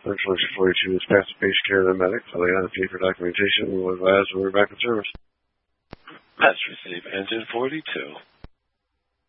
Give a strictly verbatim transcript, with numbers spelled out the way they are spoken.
Selection forty-two is past the patient care of the medic. So they on the pay for documentation. We will advise when we're back in service. Let's receive engine forty-two.